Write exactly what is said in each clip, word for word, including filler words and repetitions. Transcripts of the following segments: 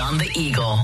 on the Eagle.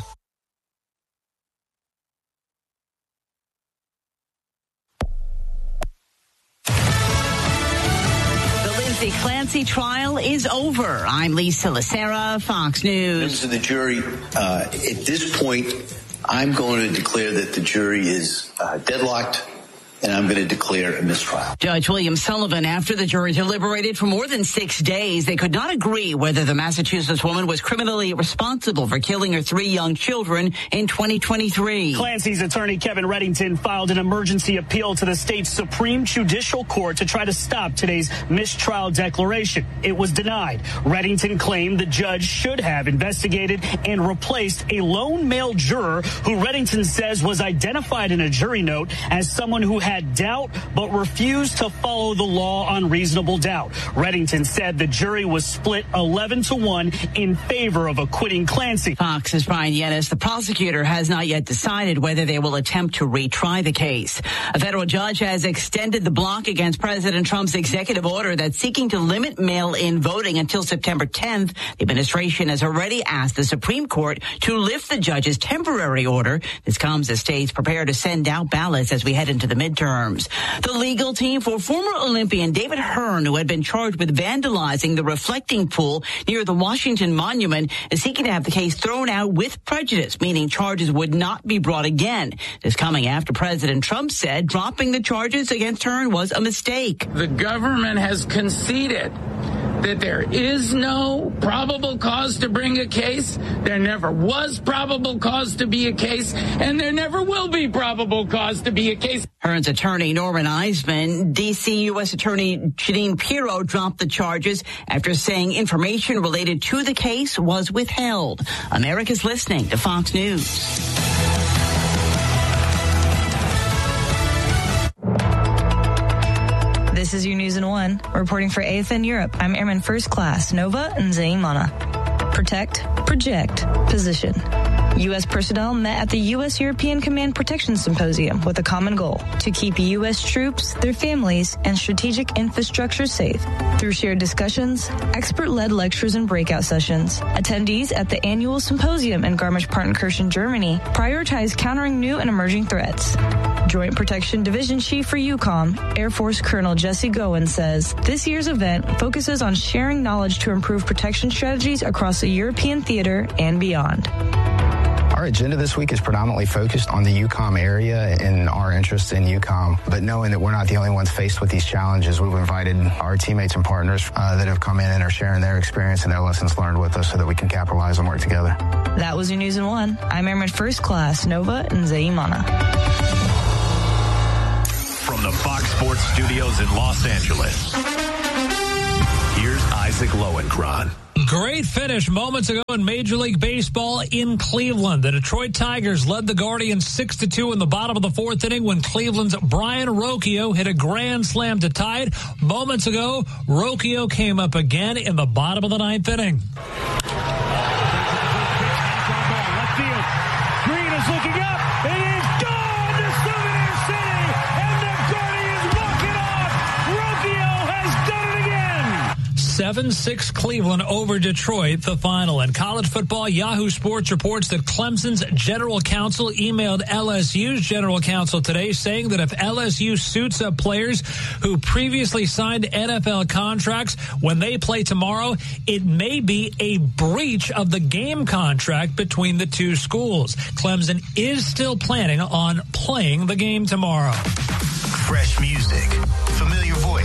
The Clancy trial is over. I'm Lisa Lacera, Fox News. Members of the jury, uh, at this point, I'm going to declare that the jury is uh, deadlocked, and I'm going to declare a mistrial. Judge William Sullivan, after the jury deliberated for more than six days, they could not agree whether the Massachusetts woman was criminally responsible for killing her three young children in twenty twenty-three. Clancy's attorney, Kevin Reddington, filed an emergency appeal to the state's Supreme Judicial Court to try to stop today's mistrial declaration. It was denied. Reddington claimed the judge should have investigated and replaced a lone male juror who Reddington says was identified in a jury note as someone who had Had doubt but refused to follow the law on reasonable doubt. Reddington said the jury was split eleven to one in favor of acquitting Clancy. Fox's Brian Yennis, the prosecutor, has not yet decided whether they will attempt to retry the case. A federal judge has extended the block against President Trump's executive order that's seeking to limit mail-in voting until September tenth. The administration has already asked the Supreme Court to lift the judge's temporary order. This comes as states prepare to send out ballots as we head into the midterm. The legal team for former Olympian David Hearn, who had been charged with vandalizing the reflecting pool near the Washington Monument, is seeking to have the case thrown out with prejudice, meaning charges would not be brought again. This coming after President Trump said dropping the charges against Hearn was a mistake. The government has conceded that there is no probable cause to bring a case. There never was probable cause to be a case, and there never will be probable cause to be a case. Hearn's attorney, Norman Eisman, D C U S Attorney Jeanine Pirro dropped the charges after saying information related to the case was withheld. America's listening to Fox News. This is your News in One. Reporting for A F N Europe, I'm Airman First Class Nova Nzaimana. Protect, project, position. U S personnel met at the U S European Command Protection Symposium with a common goal: to keep U S troops, their families, and strategic infrastructure safe. Through shared discussions, expert-led lectures and breakout sessions, attendees at the annual symposium in Garmisch-Partenkirchen, Germany, prioritize countering new and emerging threats. Joint Protection Division Chief for EUCOM, Air Force Colonel Jesse Gowen, says this year's event focuses on sharing knowledge to improve protection strategies across the European theater and beyond. Our agenda this week is predominantly focused on the EUCOM area and our interest in EUCOM. But knowing that we're not the only ones faced with these challenges, we've invited our teammates and partners uh, that have come in and are sharing their experience and their lessons learned with us so that we can capitalize and work together. That was your News in One. I'm Airman First Class Nova Nzaimana. From the Fox Sports Studios in Los Angeles, here's Isaac Lowenkron. Great finish moments ago in Major League Baseball in Cleveland. The Detroit Tigers led the Guardians six to two in the bottom of the fourth inning when Cleveland's Brian Rocchio hit a grand slam to tie it. Moments ago, Rocchio came up again in the bottom of the ninth inning. Left field. Green is looking up. It is gone to Souvenir City, and the Guardians walk it off. Rocchio has done it again. seven six Cleveland over Detroit, the final. In college football, Yahoo Sports reports that Clemson's general counsel emailed L S U's general counsel today saying that if L S U suits up players who previously signed N F L contracts when they play tomorrow, it may be a breach of the game contract between the two schools. Clemson is still planning on playing the game tomorrow. Fresh music, familiar voice.